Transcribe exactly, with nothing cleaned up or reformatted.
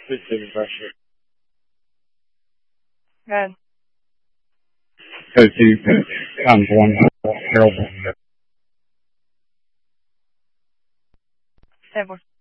Fifteen pressure. Go ahead. Go to times one, Harold. Stable.